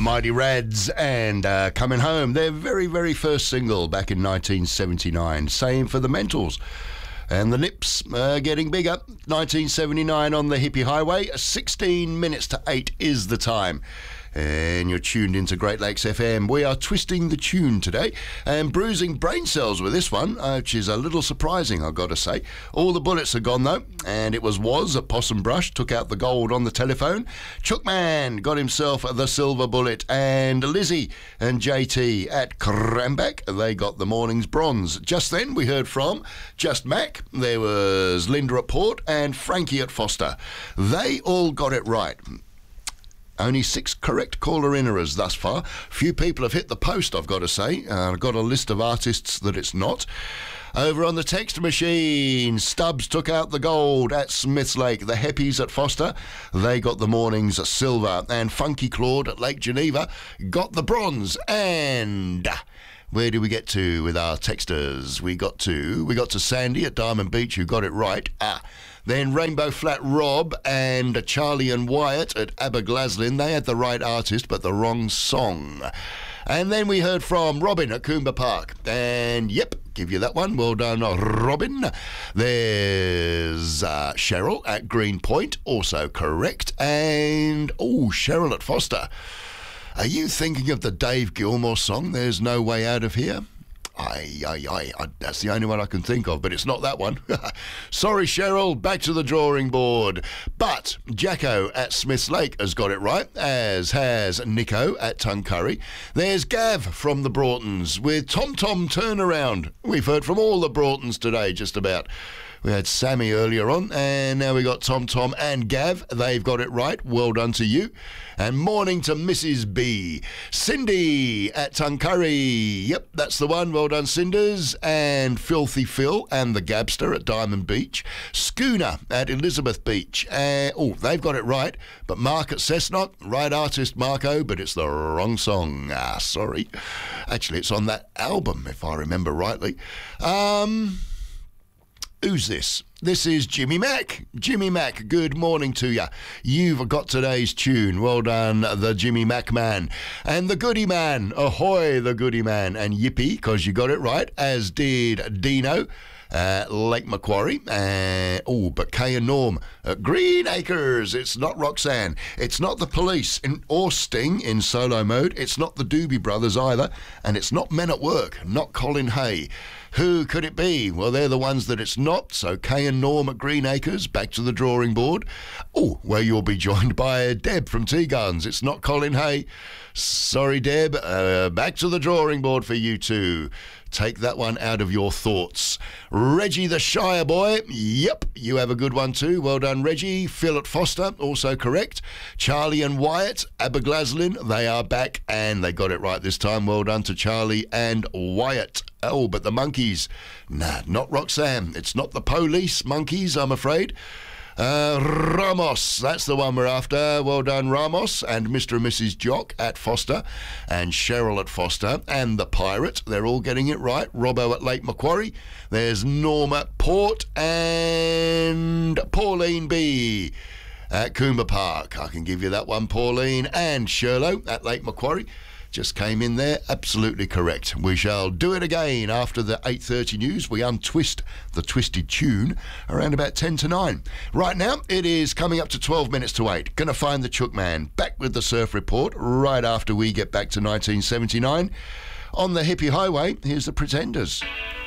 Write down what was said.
Mighty Rads and Coming Home, their very, very first single back in 1979. Same for the Mentals. And the Nips getting bigger. 1979 on the Hippie Highway. 16 minutes to 8 is the time. And you're tuned into Great Lakes FM. We are twisting the tune today and bruising brain cells with this one, which is a little surprising, I've got to say. All the bullets are gone, though, and it was at Possum Brush, took out the gold on the telephone. Chookman got himself the silver bullet, and Lizzie and JT at Cramback, they got the morning's bronze. Just then, we heard from Just Mac, there was Linda at Port, and Frankie at Foster. They all got it right. Only 6 correct caller-innerers thus far. Few people have hit the post, I've got to say. I've got a list of artists that it's not. Over on the text machine, Stubbs took out the gold at Smiths Lake. The Heppies at Foster, they got the morning's silver. And Funky Claude at Lake Geneva got the bronze. And where do we get to with our texters? We got to Sandy at Diamond Beach, who got it right. Then Rainbow Flat Rob and Charlie and Wyatt at Aberglaslyn, they had the right artist but the wrong song. And then we heard from Robin at Coomber Park. And yep, give you that one. Well done, Robin. There's Cheryl at Green Point, also correct. And, Cheryl at Foster. Are you thinking of the Dave Gilmour song, There's No Way Out of Here? That's the only one I can think of, but it's not that one. Sorry, Cheryl, back to the drawing board. But Jacko at Smiths Lake has got it right, as has Nico at Tuncurry. There's Gav from the Broughtons with Tom Tom Turnaround. We've heard from all the Broughtons today, just about. We had Sammy earlier on, and now we got Tom Tom and Gav. They've got it right. Well done to you. And morning to Mrs. B. Cindy at Tuncurry. Yep, that's the one. Well done, Cinders. And Filthy Phil and the Gabster at Diamond Beach. Schooner at Elizabeth Beach. They've got it right. But Mark at Cessnock, right artist Marco, but it's the wrong song. Sorry. Actually, it's on that album, if I remember rightly. Who's this? This is Jimmy Mack. Jimmy Mack, good morning to you. You've got today's tune. Well done, the Jimmy Mack man. And the Goody Man. Ahoy, the Goody Man. And yippee, because you got it right, as did Dino. Lake Macquarie, but Kay and Norm at Green Acres. It's not Roxanne, it's not the Police or Sting in solo mode, it's not the Doobie Brothers either, and it's not Men at Work, not Colin Hay. Who could it be? Well, they're the ones that it's not. So Kay and Norm at Green Acres, back to the drawing board. Where you'll be joined by Deb from Tea Gardens. It's not Colin Hay. Sorry, Deb. Back to the drawing board for you two. Take that one out of your thoughts. Reggie the Shire Boy. Yep, you have a good one too. Well done, Reggie. Phil at Foster, also correct. Charlie and Wyatt, Aberglaslyn, they are back and they got it right this time. Well done to Charlie and Wyatt. But the Monkeys. Nah, not Roxanne. It's not the Police Monkeys, I'm afraid. Ramos, that's the one we're after. Well done, Ramos, and Mr. and Mrs. Jock at Foster, and Cheryl at Foster, and the Pirate. They're all getting it right. Robbo at Lake Macquarie. There's Norm at Port, and Pauline B at Coomber Park. I can give you that one, Pauline. And Sherlow at Lake Macquarie. Just came in there, absolutely correct. We shall do it again after the 8:30 news. We untwist the twisted tune around about 10 to 9. Right now, it is coming up to 12 minutes to 8. Gonna find the Chookman. Back with the Surf Report right after we get back to 1979. On the Hippie Highway, here's the Pretenders.